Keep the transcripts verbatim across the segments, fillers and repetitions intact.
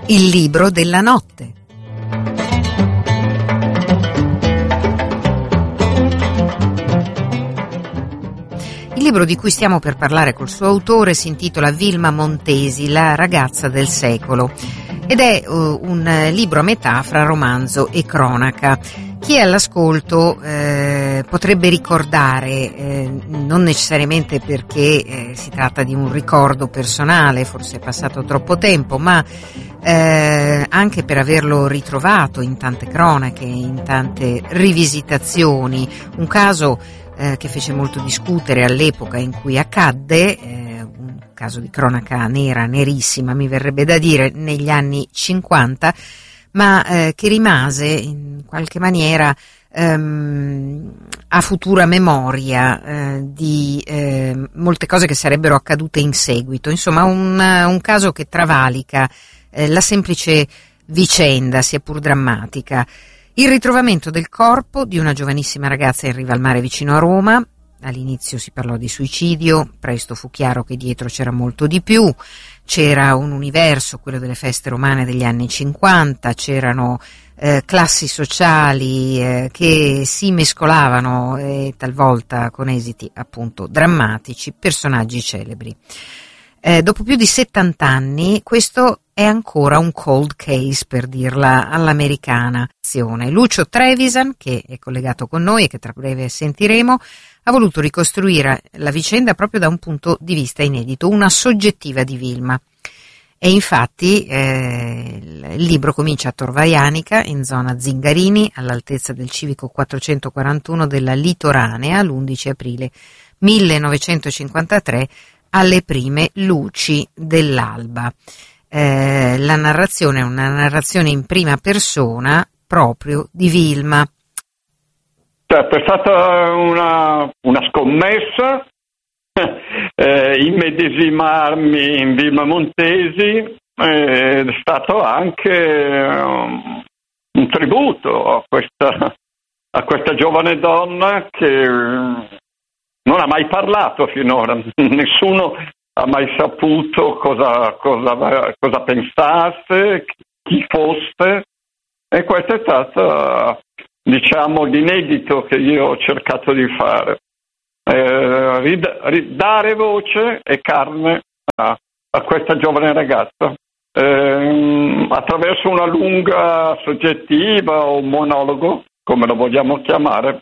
Il libro della notte. Il libro di cui stiamo per parlare col suo autore si intitola Vilma Montesi, la ragazza del secolo, ed è uh, un libro a metà fra romanzo e cronaca. Chi è all'ascolto eh, potrebbe ricordare, eh, non necessariamente perché eh, si tratta di un ricordo personale, forse è passato troppo tempo, ma eh, anche per averlo ritrovato in tante cronache, in tante rivisitazioni, un caso eh, che fece molto discutere all'epoca in cui accadde, eh, un caso di cronaca nera, nerissima mi verrebbe da dire, negli anni cinquanta, ma eh, che rimase in qualche maniera ehm, a futura memoria eh, di eh, molte cose che sarebbero accadute in seguito. Insomma, un, un caso che travalica eh, la semplice vicenda, sia pur drammatica. Il ritrovamento del corpo di una giovanissima ragazza in riva al mare vicino a Roma. All'inizio si parlò di suicidio, presto fu chiaro che dietro c'era molto di più. C'era un universo, quello delle feste romane degli anni cinquanta, c'erano eh, classi sociali eh, che si mescolavano e talvolta con esiti appunto drammatici, personaggi celebri. Eh, dopo più di settanta anni questo è ancora un cold case, per dirla all'americana. Lucio Trevisan, che è collegato con noi e che tra breve sentiremo, ha voluto ricostruire la vicenda proprio da un punto di vista inedito, una soggettiva di Vilma. E infatti eh, il libro comincia a Tor Vaianica, in zona Zingarini, all'altezza del civico quattrocentoquarantuno della Litoranea, l'undici aprile millenovecentocinquantatré, alle prime luci dell'alba. Eh, la narrazione è una narrazione in prima persona proprio di Vilma. Certo, è stata una, una scommessa eh, immedesimarmi in Vilma Montesi, eh, è stato anche um, un tributo a questa, a questa giovane donna che um, non ha mai parlato finora, nessuno ha mai saputo cosa, cosa, cosa pensasse, chi fosse, e questo è stato, diciamo, l'inedito che io ho cercato di fare, eh, rid- ridare voce e carne a, a questa giovane ragazza, eh, attraverso una lunga soggettiva o un monologo, come lo vogliamo chiamare,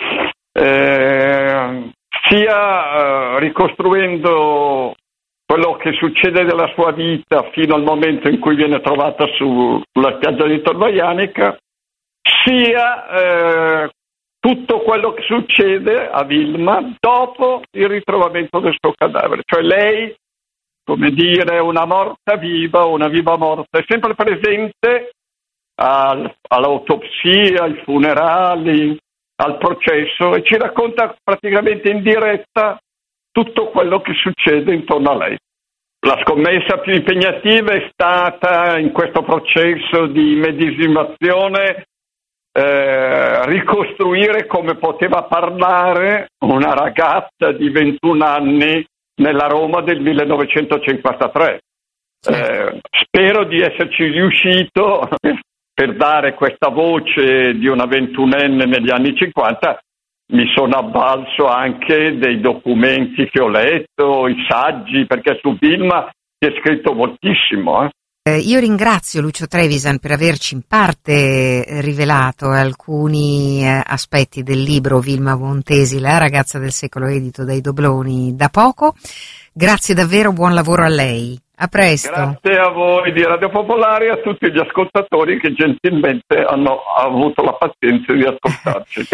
eh, sia eh, ricostruendo quello che succede nella sua vita fino al momento in cui viene trovata su, sulla spiaggia di Tor Vaianica, sia eh, tutto quello che succede a Vilma dopo il ritrovamento del suo cadavere. Cioè lei, come dire, una morta viva, una viva morta, è sempre presente al, all'autopsia, ai funerali, al processo, e ci racconta praticamente in diretta tutto quello che succede intorno a lei. La scommessa più impegnativa è stata, in questo processo di medesimazione, eh, ricostruire come poteva parlare una ragazza di ventuno anni nella Roma del millenovecentocinquantatré. Eh, spero di esserci riuscito per dare questa voce di una ventunenne negli anni cinquanta. Mi sono avvalso anche dei documenti che ho letto, i saggi, perché su Vilma si è scritto moltissimo. Eh. Eh, io ringrazio Lucio Trevisan per averci in parte rivelato alcuni eh, aspetti del libro Vilma Montesi, la ragazza del secolo, edito dai Dobloni da poco. Grazie davvero, buon lavoro a lei. A presto. Grazie a voi di Radio Popolare e a tutti gli ascoltatori che gentilmente hanno avuto la pazienza di ascoltarci.